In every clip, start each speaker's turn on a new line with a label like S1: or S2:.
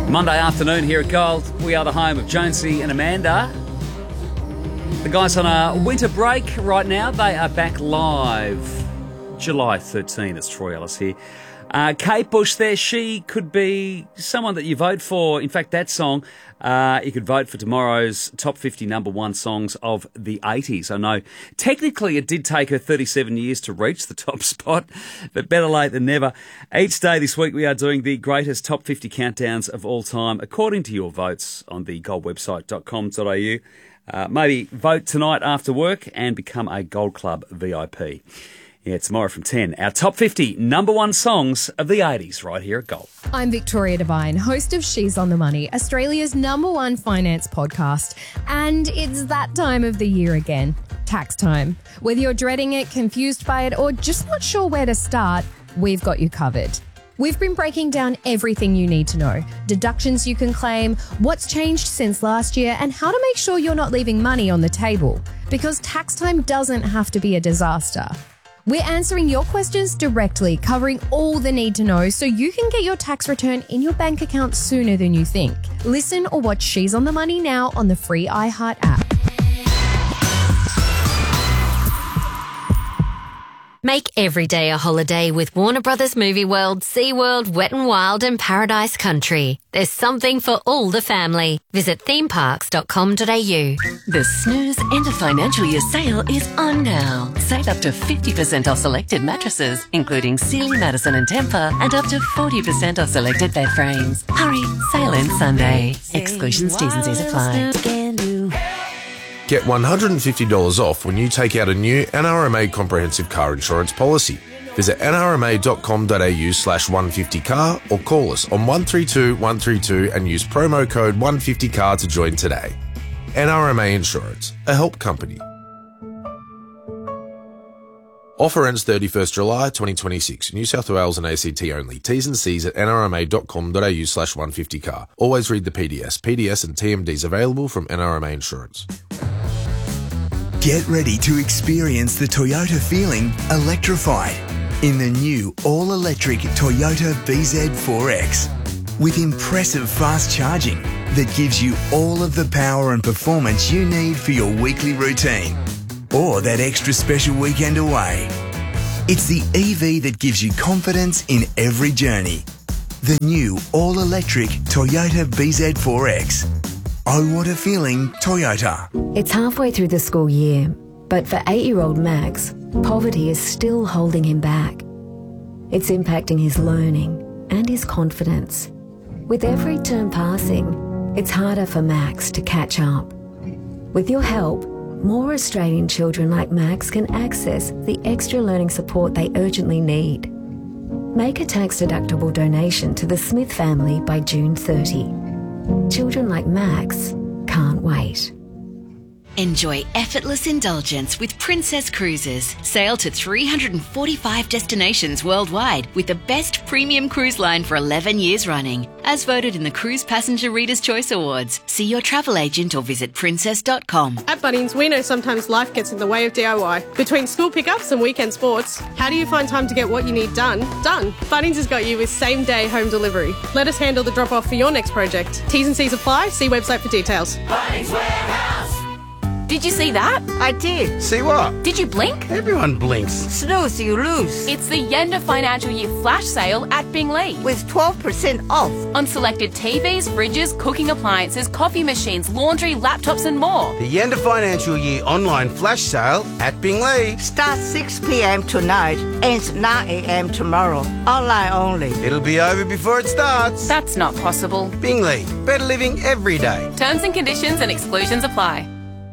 S1: Monday afternoon here at Gold. We are the home of Jonesy and Amanda. The guys on a winter break right now. They are back live. July 13. It's Troy Ellis here. Kate Bush there. She could be someone that you vote for. In fact, that song, you could vote for tomorrow's top 50 number one songs of the 80s. I know technically it did take her 37 years to reach the top spot, but better late than never. Each day this week we are doing the greatest top 50 countdowns of all time according to your votes on the goldwebsite.com.au. Maybe vote tonight after work and become a Gold Club VIP. Yeah, tomorrow from 10, our top 50 number one songs of the 80s right here at Gold.
S2: I'm Victoria Devine, host of She's on the Money, Australia's number one finance podcast. And it's that time of the year again, tax time. Whether you're dreading it, confused by it, or just not sure where to start, we've got you covered. We've been breaking down everything you need to know, deductions you can claim, what's changed since last year, and how to make sure you're not leaving money on the table. Because tax time doesn't have to be a disaster. We're answering your questions directly, covering all the need to know so you can get your tax return in your bank account sooner than you think. Listen or watch She's on the Money now on the free iHeart app.
S3: Make every day a holiday with Warner Brothers Movie World, SeaWorld, Wet n Wild and Paradise Country. There's something for all the family. Visit themeparks.com.au.
S4: The Snooze End of Financial Year sale is on now. Save up to 50% off selected mattresses, including Sealy, Madison and Tempur, and up to 40% off selected bed frames. Hurry, sale ends Sunday. Exclusions, T's and C's apply.
S5: Get $150 off when you take out a new NRMA comprehensive car insurance policy. Visit nrma.com.au/150car or call us on 132 132 and use promo code 150car to join today. NRMA Insurance, a help company. Offer ends 31st July 2026. New South Wales and ACT only. T's and C's at nrma.com.au/150car. Always read the PDS. PDS and TMDs available from NRMA Insurance.
S6: Get ready to experience the Toyota feeling electrified in the new all-electric Toyota BZ4X. With impressive fast charging that gives you all of the power and performance you need for your weekly routine or that extra special weekend away. It's the EV that gives you confidence in every journey. The new all-electric Toyota BZ4X. Oh, what a feeling, Toyota.
S7: It's halfway through the school year, but for 8-year-old Max, poverty is still holding him back. It's impacting his learning and his confidence. With every term passing, it's harder for Max to catch up. With your help, more Australian children like Max can access the extra learning support they urgently need. Make a tax-deductible donation to the Smith family by June 30. Children like Max can't wait.
S8: Enjoy effortless indulgence with Princess Cruises. Sail to 345 destinations worldwide with the best premium cruise line for 11 years running. As voted in the Cruise Passenger Reader's Choice Awards. See your travel agent or visit princess.com.
S9: At Bunnings, we know sometimes life gets in the way of DIY. Between school pickups and weekend sports, how do you find time to get what you need done? Done. Bunnings has got you with same-day home delivery. Let us handle the drop-off for your next project. T's and C's apply. See website for details.
S10: Bunnings Warehouse.
S11: Did you see that?
S12: I did.
S10: See what?
S11: Did you blink?
S10: Everyone blinks.
S12: Snooze, you lose.
S11: It's the end of financial year flash sale at Bingley.
S12: With 12% off.
S11: On selected TVs, fridges, cooking appliances, coffee machines, laundry, laptops and more.
S10: The end of financial year online flash sale at Bingley.
S12: Starts 6 p.m. tonight, ends 9 a.m. tomorrow. Online only.
S10: It'll be over before it starts.
S11: That's not possible.
S10: Bingley. Better living every day.
S11: Terms and conditions and exclusions apply.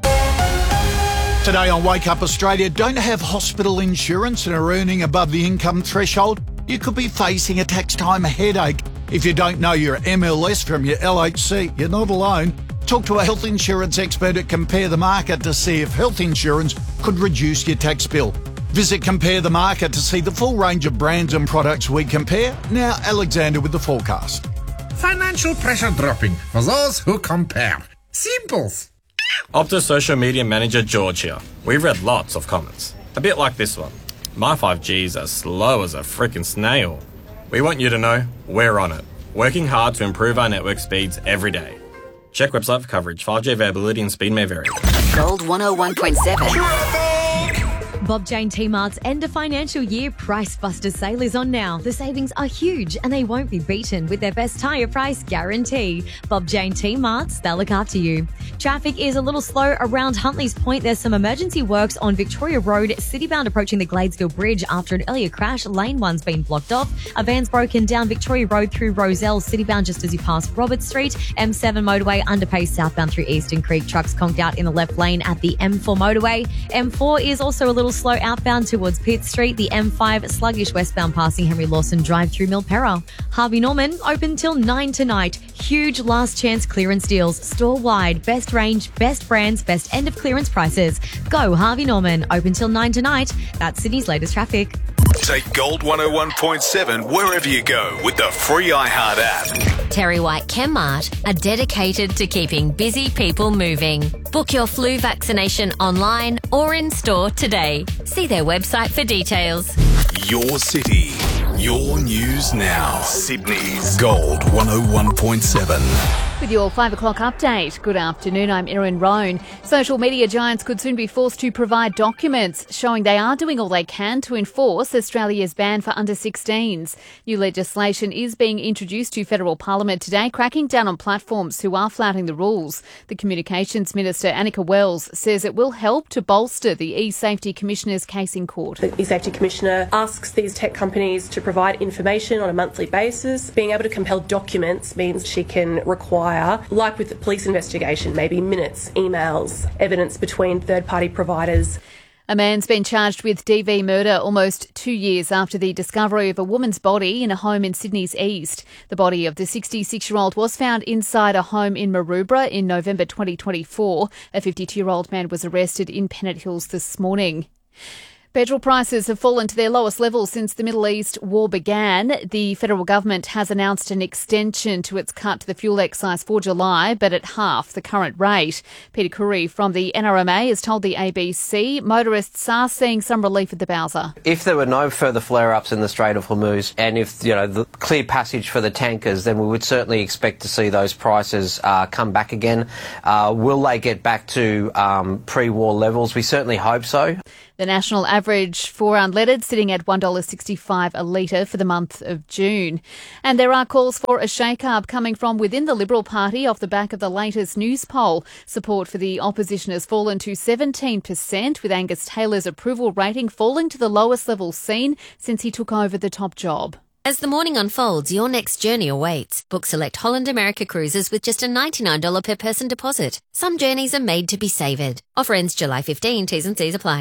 S13: Today on Wake Up Australia, don't have hospital insurance and are earning above the income threshold? You could be facing a tax time headache. If you don't know your MLS from your LHC, you're not alone. Talk to a health insurance expert at Compare the Market to see if health insurance could reduce your tax bill. Visit Compare the Market to see the full range of brands and products we compare. Now, Alexander with the forecast.
S14: Financial pressure dropping for those who compare. Simples.
S15: Optus social media manager George here. We've read lots of comments. A bit like this one. My 5G's as slow as a frickin' snail. We want you to know we're on it. working hard to improve our network speeds every day. Check website for coverage. 5G availability and speed may vary.
S8: Gold 101.7.
S16: Bob Jane T-Mart's end of financial year Price Buster sale is on now. The savings are huge and they won't be beaten with their best tyre price guarantee. Bob Jane T-Mart's, they'll look after you. Traffic is a little slow around Huntley's Point. There's some emergency works on Victoria Road, citybound approaching the Gladesville Bridge after an earlier crash. Lane 1's been blocked off. A van's broken down Victoria Road through Roselle, citybound just as you pass Roberts Street. M7 motorway underpass southbound through Eastern Creek. Trucks conked out in the left lane at the M4 motorway. M4 is also a little slow outbound towards Pitt Street. The M5 sluggish westbound passing Henry Lawson Drive through Milperra. Harvey Norman open till 9 tonight. Huge last chance clearance deals. Store wide. Best range, best brands, best end of clearance prices. Go Harvey Norman. Open till 9 tonight. That's Sydney's latest traffic.
S17: Take Gold 101.7 wherever you go with the free iHeart app.
S3: Terry White Chemmart are dedicated to keeping busy people moving. Book your flu vaccination online or in store today. See their website for details.
S17: Your city, your news now. Sydney's Gold 101.7.
S18: With your 5 o'clock update. Good afternoon, I'm Erin Roan. Social media giants could soon be forced to provide documents showing they are doing all they can to enforce Australia's ban for under-16s. New legislation is being introduced to federal parliament today, cracking down on platforms who are flouting the rules. The Communications Minister, Annika Wells, says it will help to bolster the e-Safety Commissioner's case in court.
S19: The e-Safety Commissioner asks these tech companies to provide information on a monthly basis. Being able to compel documents means she can require, like with the police investigation, maybe minutes, emails, evidence between third-party providers.
S18: A man's been charged with DV murder almost 2 years after the discovery of a woman's body in a home in Sydney's east. The body of the 66-year-old was found inside a home in Maroubra in November 2024. A 52-year-old man was arrested in Pennant Hills this morning. Petrol prices have fallen to their lowest level since the Middle East war began. The federal government has announced an extension to its cut to the fuel excise for July, but at half the current rate. Peter Curry from the NRMA has told the ABC motorists are seeing some relief at the Bowser.
S20: If there were no further flare-ups in the Strait of Hormuz and if the clear passage for the tankers, then we would certainly expect to see those prices come back again. Will they get back to pre-war levels? We certainly hope so.
S18: The national average for unleaded sitting at $1.65 a litre for the month of June. And there are calls for a shake-up coming from within the Liberal Party off the back of the latest news poll. Support for the opposition has fallen to 17%, with Angus Taylor's approval rating falling to the lowest level seen since he took over the top job.
S3: As the morning unfolds, your next journey awaits. Book select Holland America cruises with just a $99 per person deposit. Some journeys are made to be savoured. Offer ends July 15. T's and C's apply.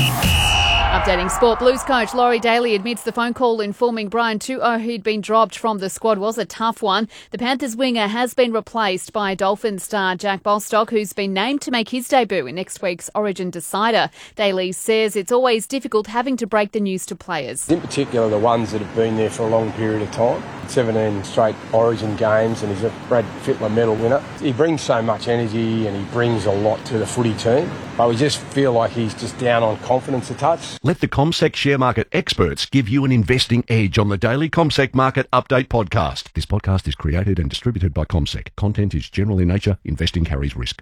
S18: Updating sport, Blues coach Laurie Daly admits the phone call informing Brian To'o who'd been dropped from the squad was a tough one. The Panthers winger has been replaced by Dolphins star Jack Bostock, who's been named to make his debut in next week's Origin decider. Daly says it's always difficult having to break the news to players.
S21: In particular, the ones that have been there for a long period of time. 17 straight Origin games, and he's a Brad Fittler medal winner. He brings so much energy and he brings a lot to the footy team. But we just feel like he's just down on confidence a touch.
S22: Let the CommSec share market experts give you an investing edge on the daily CommSec Market Update podcast. This podcast is created and distributed by CommSec. Content is general in nature. Investing carries risk.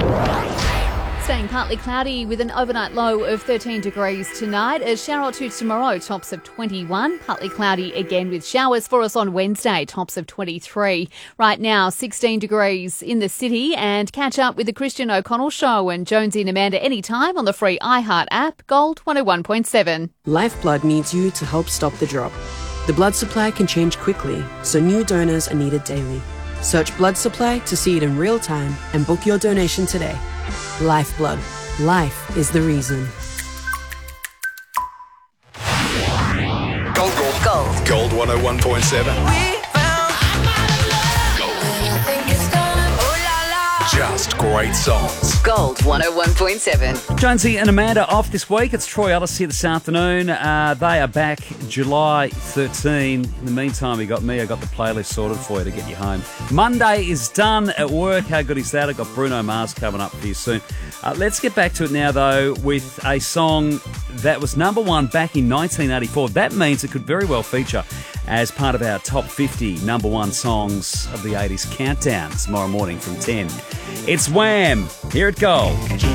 S18: Staying partly cloudy with an overnight low of 13 degrees tonight. A shower or two tomorrow, tops of 21. Partly cloudy again with showers for us on Wednesday, tops of 23. Right now, 16 degrees in the city. And catch up with the Christian O'Connell Show and Jonesy and Amanda anytime on the free iHeart app, Gold 101.7.
S23: Lifeblood needs you to help stop the drop. The blood supply can change quickly, so new donors are needed daily. Search blood supply to see it in real time and book your donation today. Lifeblood. Life is the reason.
S17: Gold 101.7. Just great songs.
S8: Gold 101.7.
S1: Jonesy and Amanda off this week. It's Troy Ellis here this afternoon. They are back July 13. In the meantime, I got the playlist sorted for you to get you home. Monday is done at work. How good is that? I've got Bruno Mars coming up for you soon. Let's get back to it now, though, with a song that was number one back in 1984. That means it could very well feature as part of our top 50 number one songs of the 80s countdown tomorrow morning from 10. It's Wham! Here it goes.